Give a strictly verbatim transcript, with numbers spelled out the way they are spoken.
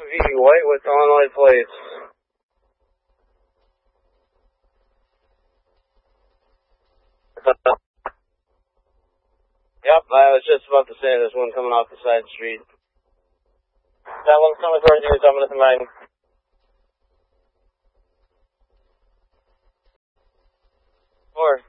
V, white with Illinois plates. Yep, I was just about to say there's one coming off the side street. That one's coming towards you, so I'm going to combine. Four.